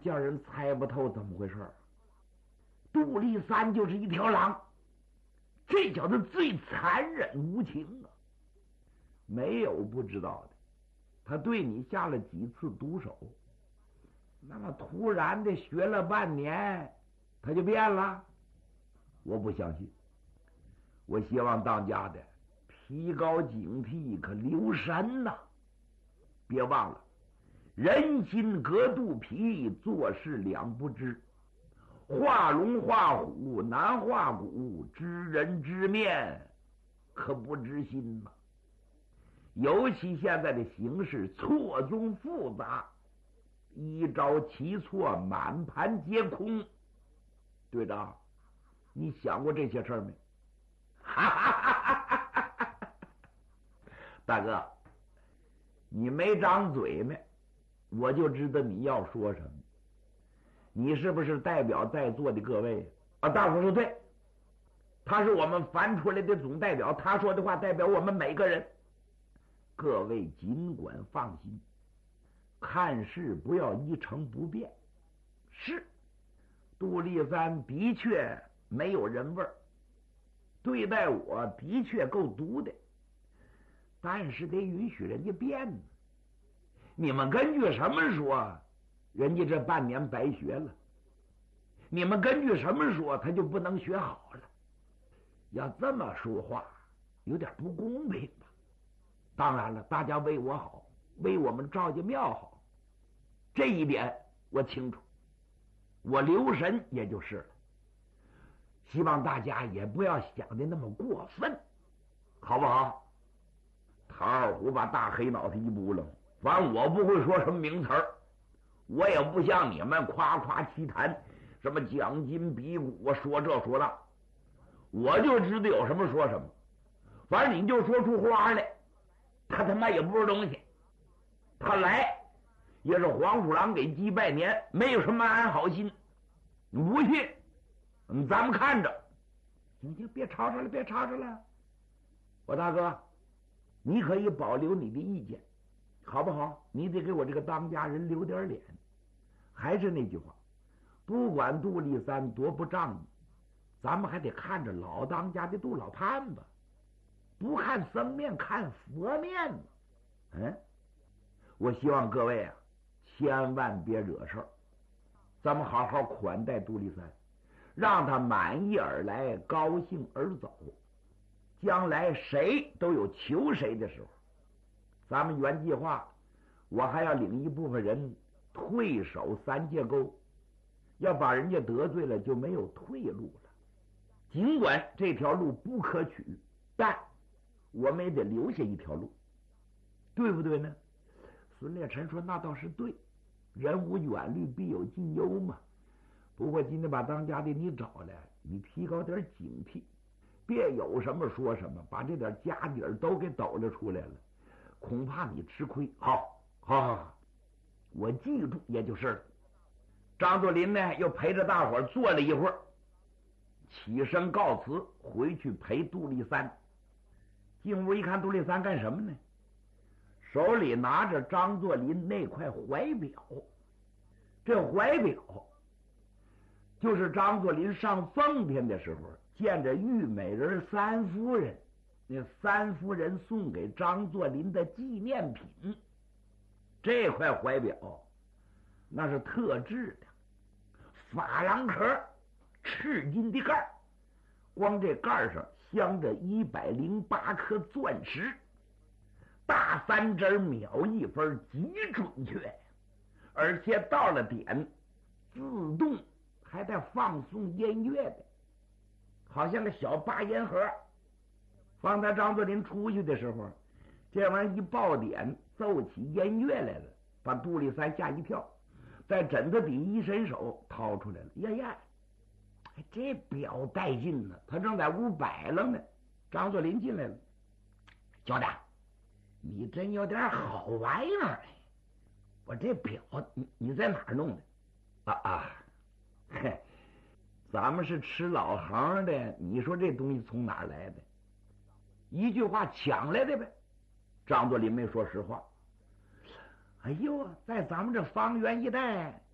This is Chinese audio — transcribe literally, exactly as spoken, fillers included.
叫人猜不透怎么回事。杜立三就是一条狼，这叫他最残忍无情啊！没有不知道的，他对你下了几次毒手，那么突然的学了半年，他就变了？我不相信。我希望当家的提高警惕，可留神呐、啊！别忘了，人心隔肚皮，做事两不知。画龙画虎难画骨，知人知面可不知心呐。尤其现在的形势错综复杂，一招棋错，满盘皆空。队长，你想过这些事儿没？哈哈哈哈哈！大哥，你没张嘴呢，我就知道你要说什么。你是不是代表在座的各位啊？大伙说对，他是我们凡出来的总代表，他说的话代表我们每个人。各位尽管放心，看事不要一成不变。是，杜立三的确没有人味儿，对待我的确够毒的，但是得允许人家变呢。你们根据什么说人家这半年白学了？你们根据什么说他就不能学好了？要这么说话有点不公平吧？当然了，大家为我好，为我们赵家庙好，这一点我清楚，我留神也就是了。希望大家也不要想的那么过分，好不好？唐二虎把大黑脑袋一拨楞，反正我不会说什么名词儿，我也不像你们夸夸其谈，什么奖金比武，我说这说那，我就知道有什么说什么。反正你就说出花来，他他妈也不是东西。他来也是黄鼠狼给鸡拜年，没有什么安好心。你不信，咱们看着。行行，别吵吵了，别吵吵了。我大哥，你可以保留你的意见，好不好？你得给我这个当家人留点脸。还是那句话，不管杜立三多不仗义，咱们还得看着老当家的杜老潘吧。不看僧面看佛面嘛。嗯，我希望各位啊，千万别惹事儿，咱们好好款待杜立三，让他满意而来，高兴而走。将来谁都有求谁的时候。咱们原计划，我还要领一部分人退守三界沟，要把人家得罪了就没有退路了。尽管这条路不可取，但我们也得留下一条路，对不对呢？孙烈臣说那倒是对，人无远虑必有近忧嘛。不过今天把当家的你找来，你提高点警惕，别有什么说什么，把这点家底儿都给抖了出来了，恐怕你吃亏。好，好，好，好，我记住也就是了。张作霖呢，又陪着大伙坐了一会儿，起身告辞，回去陪杜立三。进屋一看，杜立三干什么呢？手里拿着张作霖那块怀表。这怀表就是张作霖上奉天的时候见着玉美人三夫人，那三夫人送给张作霖的纪念品。这块怀表那是特制的，珐琅壳，赤金的盖儿，光这盖儿上镶着一百零八颗钻石，大三针秒一分，极准确，而且到了点自动还带放送音乐的，好像个小八音盒。方才张作霖出去的时候，这玩意儿一爆点，奏起音乐来了，把杜立三吓一跳，在枕头底一伸手掏出来了。呀呀，这表带劲呢！他正在屋摆了呢。张作霖进来了，兄弟，你真有点好玩意儿。我这表你你在哪儿弄的？啊啊，嘿，咱们是吃老行的，你说这东西从哪儿来的？一句话抢来的呗。张作霖没说实话。哎呦，在咱们这方圆一带